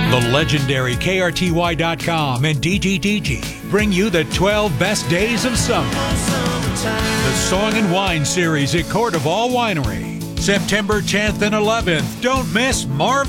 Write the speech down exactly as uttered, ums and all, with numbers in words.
The legendary K R T Y dot com and D G D G bring you the twelve best days of summer. The Song and Wine Series at Court of All Winery. September tenth and eleventh. Don't miss Marvin